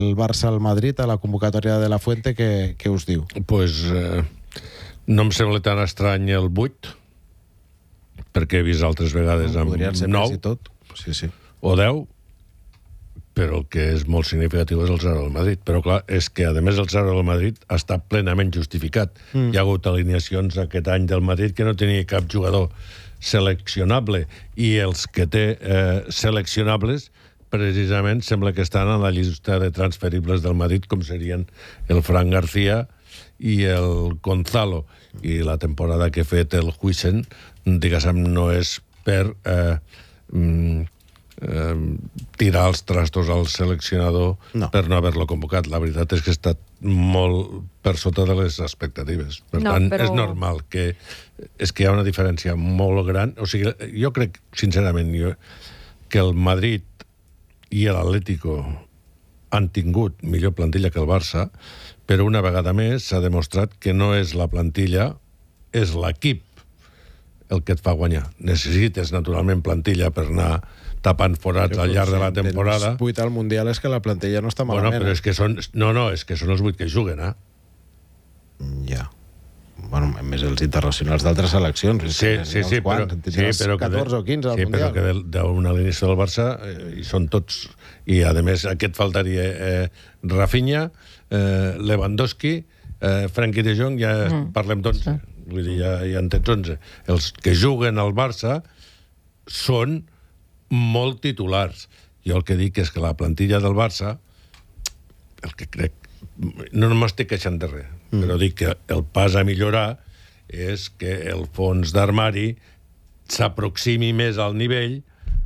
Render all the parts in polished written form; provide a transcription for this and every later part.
el Barça al Madrid, a la convocatòria de la Fuente, què us diu? Pues no em sembla tan estrany el 8, perquè he vist altres vegades amb 9 sí. o 10, però el que és molt significatiu és el 0 del Madrid. Però clar, és que a més el 0 del Madrid està plenament justificat. Hi ha hagut alineacions aquest any del Madrid que no tenia cap jugador seleccionable, i els que té seleccionables precisament sembla que estan a la llista de transferibles del Madrid, com serien el Fran García i el Gonzalo. I la temporada que ha fet el Huijsen, diguéssim, no és per tirar els trastos al seleccionador per no haver-lo convocat. La veritat és que ha estat molt per sota de les expectatives. Per tant, és normal que... És que hi ha una diferència molt gran. O sigui, jo crec, sincerament, que el Madrid i l'Atlético han tingut millor plantilla que el Barça, però una vegada més s'ha demostrat que no és la plantilla, és l'equip el que et fa guanyar. Necessites, naturalment, plantilla per anar tapant forats al llarg de la temporada. Tens 8 al Mundial, és que la plantilla no està malament. Bueno, però és que són... No, és que són els 8 que juguen, Ja. Bueno, a més els internacionals d'altres seleccions. Sí, però... Sí, però 14 o 15 al Mundial. Sí, però que d'un a l'inici del Barça hi són tots. I, a més, aquest faltaria Rafinha, Lewandowski, Frenkie de Jong, ja parlem d'11. Vull dir, ja en tens 11. Els que juguen al Barça són molt titulars. Jo el que dic és que la plantilla del Barça, el que crec, no m'estic queixant de res, però dic que el pas a millorar és que el fons d'armari s'aproximi més al nivell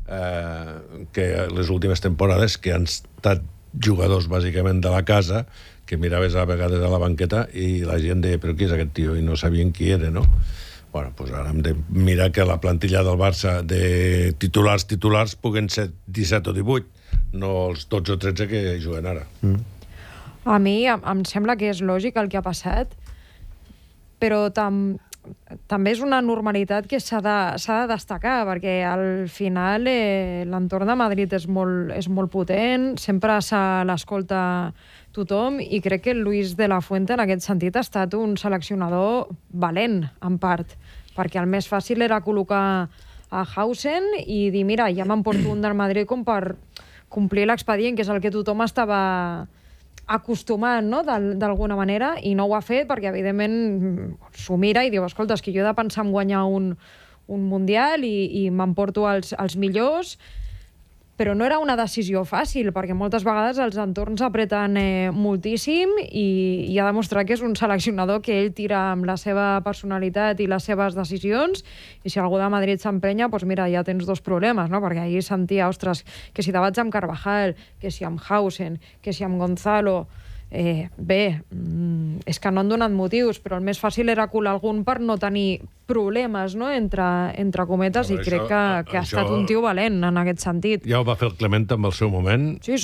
que les últimes temporades, que han estat jugadors bàsicament de la casa, que miraves a vegades a la banqueta i la gent deia, però qui és aquest tio? I no sabien qui era, no? Bueno, doncs ara hem de mirar que la plantilla del Barça de titulars puguen ser 17 o 18, no els 12 o 13 que juguen ara. A mi em sembla que és lògic el que ha passat, però també és una normalitat que s'ha de destacar, perquè al final l'entorn de Madrid és molt potent, sempre se l'escolta tothom, i crec que Luis de la Fuente en aquest sentit ha estat un seleccionador valent, en part, perquè el més fàcil era col·locar a Hausen i dir, mira, ja m'emporto un del Madrid com per complir l'expedient, que és el que tothom estava acostumat, no?, d'alguna manera, i no ho ha fet perquè, evidentment, s'ho mira i diu, escolta, és que jo he de pensar en guanyar un Mundial i m'emporto els millors, però no era una decisió fàcil, perquè moltes vegades els entorns apreten moltíssim i ha demostrat que és un seleccionador que ell tira amb la seva personalitat i les seves decisions, i si algú de Madrid s'emprenya, doncs mira, ja tens dos problemes, no? Perquè ahir sentia, ostres, que si debats amb Carvajal, que si amb Hausen, que si amb Gonzalo... Bé, és que no han donat motius, però el més fàcil era colar algun per no tenir problemes, no?, entre cometes, i crec que ha estat un tio valent en aquest sentit. Ja ho va fer el Clement amb el seu moment. Sí.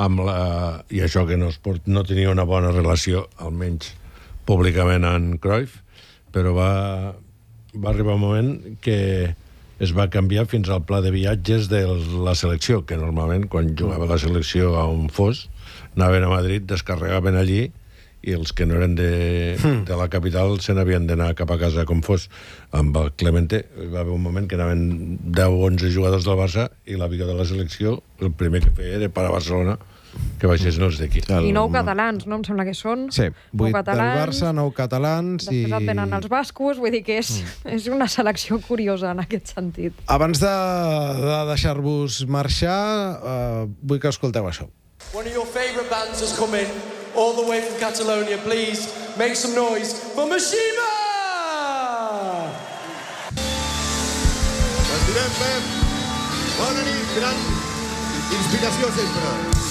I això que no tenia una bona relació, almenys públicament, amb Cruyff, però va arribar un moment que es va canviar fins al pla de viatges de la selecció, que normalment, quan jugava la selecció a on fos, anaven a Madrid, descarregaven allí, i els que no eren de la capital se n'havien d'anar cap a casa com fos. Amb el Clemente va haver un moment que anaven 10 o 11 jugadors del Barça i l'avió de la selecció, el primer que feia era per a Barcelona, que baixessin els d'aquí. I 9 catalans, no? Em sembla que són. Sí, 8 del Barça, 9 catalans. Després et venen els bascos, vull dir que és una selecció curiosa en aquest sentit. Abans de deixar-vos marxar, vull que escolteu això. One of your favourite bands has come in, all the way from Catalonia. Please, make some noise for Mishima! Estirem, Pep. Bona nit, gran inspiració sempre.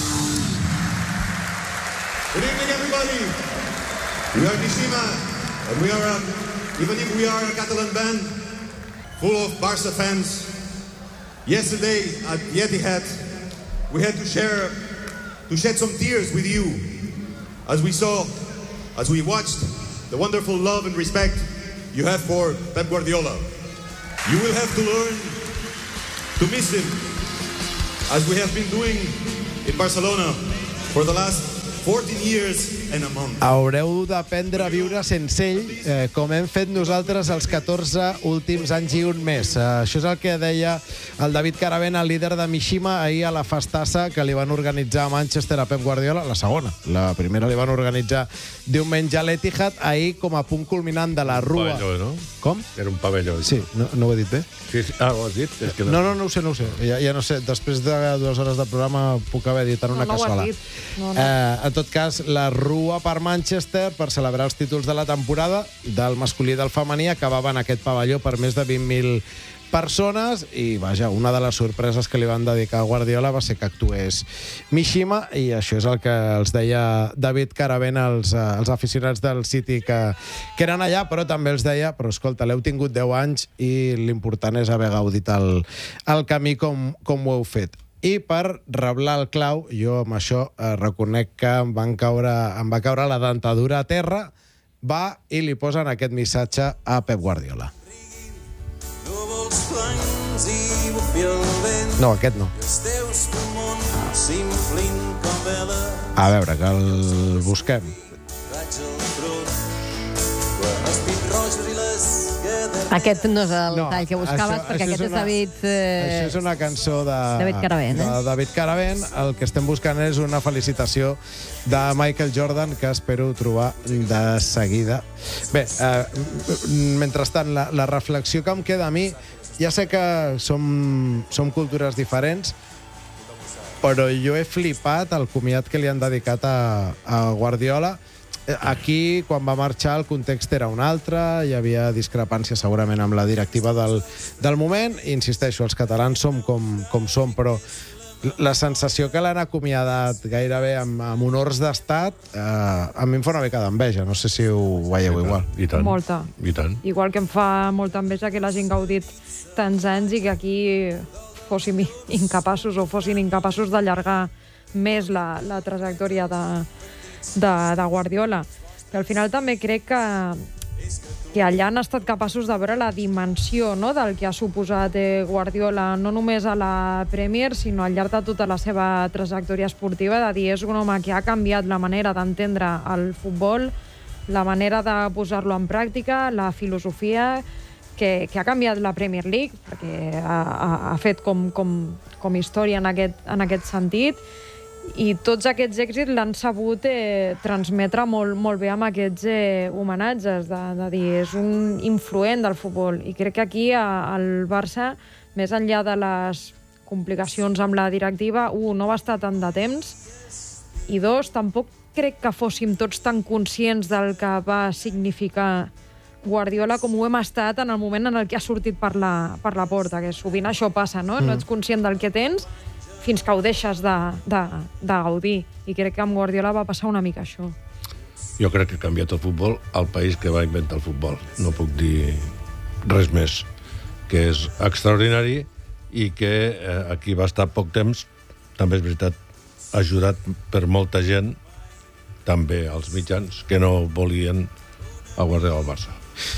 Good evening, everybody. We are Mishima, and we are, even if we are a Catalan band, full of Barca fans. Yesterday at the Etihad, we had to shed some tears with you as we watched the wonderful love and respect you have for Pep Guardiola. You will have to learn to miss him, as we have been doing in Barcelona for the last 14 years and a month. Haureu d'aprendre a viure sense ell, com hem fet nosaltres els 14 últims anys i un mes. Això és el que deia el David Caravent, el líder de Mishima, ahir a la festassa que li van organitzar a Manchester a Pep Guardiola, la segona. La primera li van organitzar diumenge a l'Etihad, ahir com a punt culminant de la Rua. Pavelló, no? Com? Era un pavelló. Sí, no ho he dit bé? Sí. Ho has dit? És que No ho sé. Ja no sé. Després de 2 hores de programa puc haver dit en una cassola. No ho has dit. No. En tot cas, la Rua per Manchester per celebrar els títols de la temporada del masculí i del femení acabaven aquest pavelló per més de 20.000 persones i, vaja, una de les sorpreses que li van dedicar a Guardiola va ser que actués Mishima i això és el que els deia David Caravent als aficionats del City que eren allà, però també els deia però escolta, l'heu tingut 10 anys i l'important és haver gaudit el camí com ho heu fet. I per reblar el clau, jo amb això reconec que em va caure la dentadura a terra, va i li posen aquest missatge a Pep Guardiola. No, aquest no. A veure, que el busquem. Aquest no és el tall que buscaves, perquè aquest és David... Això és una cançó de David Caravent, de David Caravent. El que estem buscant és una felicitació de Michael Jordan, que espero trobar de seguida. Bé, mentrestant, la reflexió que em queda a mi, ja sé que som cultures diferents, però jo he flipat el comiat que li han dedicat a Guardiola. Aquí, quan va marxar, el context era un altre, hi havia discrepància segurament amb la directiva del moment. Insisteixo, els catalans som com som, però la sensació que l'han acomiadat gairebé amb honors d'estat, a mi em fa una mica d'enveja. No sé si ho veieu igual. I tant. Molta. I tant. Igual que em fa molta enveja que l'hagin gaudit tants anys i que aquí fossin incapaços d'allargar més la trajectòria de Guardiola. Que al final també crec que allà han estat capaços de veure la dimensió, no?, del que ha suposat Guardiola, no només a la Premier, sinó al llarg de tota la seva trajectòria esportiva, de dir, és un home que ha canviat la manera d'entendre el futbol, la manera de posar-lo en pràctica, la filosofia, que ha canviat la Premier League, perquè ha fet com història en aquest sentit, i tots aquests èxits l'han sabut transmetre molt bé amb aquests homenatges, de dir, és un influent del futbol. I crec que aquí, al Barça, més enllà de les complicacions amb la directiva, no va estar tant de temps, i 2, tampoc crec que fóssim tots tan conscients del que va significar Guardiola com ho hem estat en el moment en el que ha sortit per la porta, que sovint això passa, no? No ets conscient del que tens fins que ho deixes de gaudir. I crec que amb Guardiola va passar una mica això. Jo crec que ha canviat el futbol al país que va inventar el futbol. No puc dir res més. Que és extraordinari i que aquí va estar poc temps, també és veritat, ajudat per molta gent, també els mitjans, que no volien a Guardiola al Barça.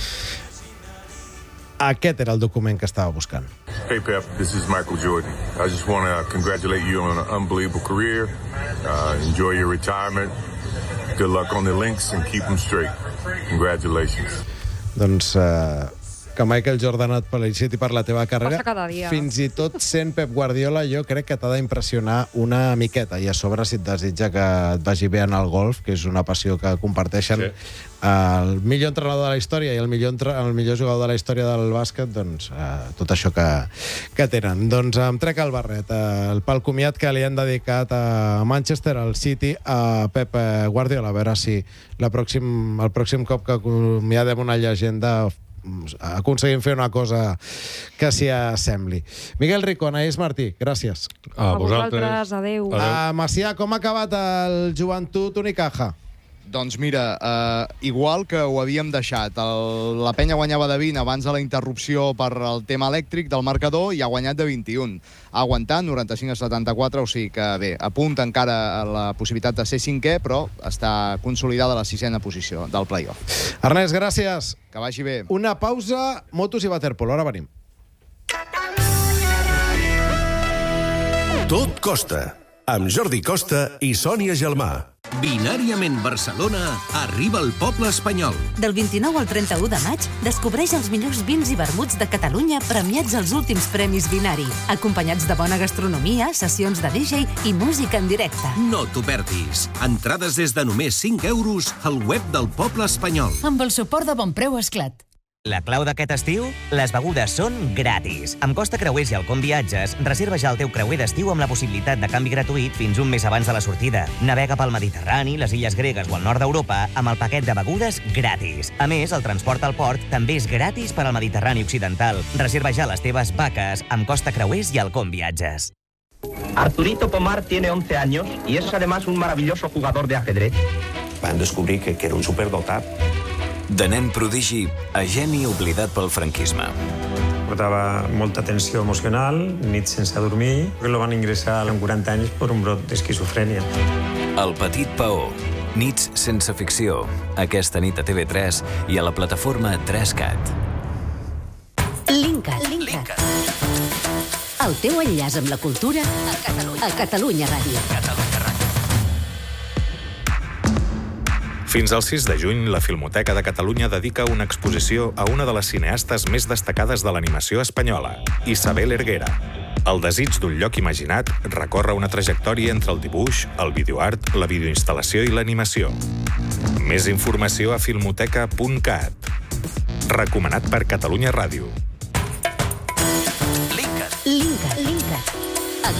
Aquest era el document que estava buscant. Hey, Pep, this is Michael Jordan. I just want to congratulate you on an unbelievable career. Enjoy your retirement. Good luck on the links and keep them straight. Congratulations. Doncs que Michael Jordan et feliciti per la teva carrera. Passa cada dia. Fins i tot sent Pep Guardiola, jo crec que t'ha d'impressionar una miqueta. I a sobre, si et desitja que et vagi bé en el golf, que és una passió que comparteixen el millor entrenador de la història i el millor jugador de la història del bàsquet, doncs tot això que tenen. Doncs em trec el barret pel comiat que li han dedicat a Manchester, al City, a Pep Guardiola. A veure si el pròxim cop que acomiadem una llegenda aconseguim fer una cosa que s'hi assembli. Miguel Rico, Anaïs Martí, gràcies. A vosaltres, adeu. Macià, com ha acabat el Joventut Unicaja? Doncs mira, igual que ho havíem deixat. La penya guanyava de 20 abans de la interrupció per el tema elèctric del marcador i ha guanyat de 21. Ha aguantat 95-74, o sigui que bé, apunta encara la possibilitat de ser cinquè, però està consolidada la 6ª posició del play-off. Ernest, gràcies. Que vagi bé. Una pausa, motos i waterpolo. Ara venim. Tot costa, amb Jordi Costa i Sònia Gelmà. Binàriament Barcelona arriba al poble espanyol. Del 29 al 31 de maig, descobreix els millors vins i vermuts de Catalunya premiats als últims Premis Binari, acompanyats de bona gastronomia, sessions de DJ i música en directe. No t'ho perdis. Entrades des de només 5 euros al web del poble espanyol. Amb el suport de Bonpreu Esclat. La clau d'aquest estiu? Les begudes són gratis. Amb Costa Creuers i Alcom Viatges, reserva ja el teu creuer d'estiu amb la possibilitat de canvi gratuït fins un mes abans de la sortida. Navega pel Mediterrani, les illes gregues o el nord d'Europa amb el paquet de begudes gratis. A més, el transport al port també és gratis per al Mediterrani Occidental. Reserva ja les teves vaques amb Costa Creuers i Alcom Viatges. Arturito Pomar tiene 11 años y es además un maravilloso jugador de ajedrez. Van descobrir que era un superdotat. De nen prodigi a geni oblidat pel franquisme. Portava molta tensió emocional, nits sense dormir, que lo van ingressar amb 40 anys per un brot d'esquizofrènia. El petit Paó, nits sense ficció, aquesta nit a TV3 i a la plataforma 3Cat. Linkat. El teu enllaç amb la cultura a Catalunya Ràdio. Fins al 6 de juny, la Filmoteca de Catalunya dedica una exposició a una de les cineastes més destacades de l'animació espanyola, Isabel Erguera. El desig d'un lloc imaginat recorre una trajectòria entre el dibuix, el videoart, la videoinstal·lació i l'animació. Més informació a filmoteca.cat. Recomanat per Catalunya Ràdio.